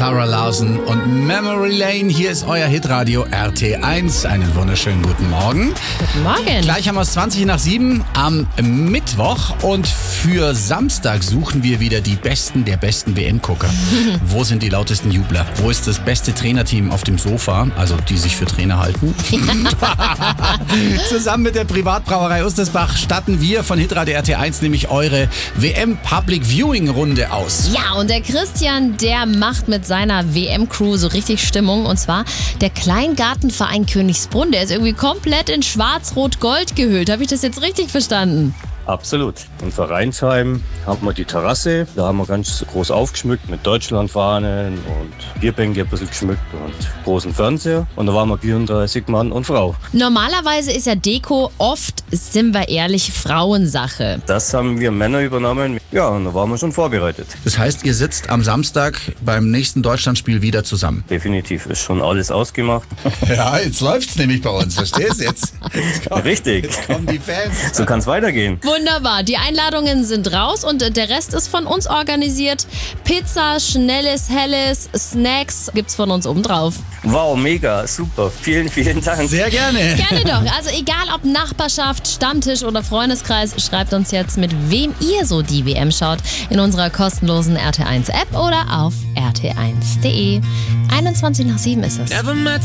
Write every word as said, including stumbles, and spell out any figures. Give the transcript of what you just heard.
Sarah Larson und Memory Lane. Hier ist euer Hitradio R T eins. Einen wunderschönen guten Morgen. Guten Morgen. Gleich haben wir es zwanzig nach sieben am Mittwoch. Und für Samstag suchen wir wieder die Besten der besten W M-Gucker. Wo sind die lautesten Jubler? Wo ist das beste Trainerteam auf dem Sofa? Also die sich für Trainer halten. Zusammen mit der Privatbrauerei Ustersbach statten wir von Hitradio R T eins nämlich eure W M Public Viewing Runde aus. Ja, und der Christian, der macht mit seiner W M-Crew so richtig Stimmung. Und zwar der Kleingartenverein Königsbrunn. Der ist irgendwie komplett in Schwarz-Rot-Gold gehüllt. Habe ich das jetzt richtig verstanden? Absolut. In Vereinsheim haben wir die Terrasse. Da haben wir ganz groß aufgeschmückt mit Deutschlandfahnen und Bierbänke ein bisschen geschmückt und großen Fernseher. Und da waren wir vierunddreißig Mann und Frau. Normalerweise ist ja Deko oft, sind wir ehrlich, Frauensache. Das haben wir Männer übernommen. Ja, und da waren wir schon vorbereitet. Das heißt, ihr sitzt am Samstag beim nächsten Deutschlandspiel wieder zusammen. Definitiv ist schon alles ausgemacht. Ja, jetzt läuft's nämlich bei uns. Verstehst du jetzt? Jetzt kommen, Richtig. Jetzt kommen die Fans. So kann es weitergehen. Wunderbar, die Einladungen sind raus und der Rest ist von uns organisiert. Pizza, Schnelles, Helles, Snacks gibt's von uns obendrauf. Wow, mega, super. Vielen, vielen Dank. Sehr gerne. Gerne doch. Also egal ob Nachbarschaft, Stammtisch oder Freundeskreis, schreibt uns jetzt, mit wem ihr so die W M schaut, in unserer kostenlosen R T eins App oder auf r t eins punkt d e. einundzwanzig nach sieben ist es.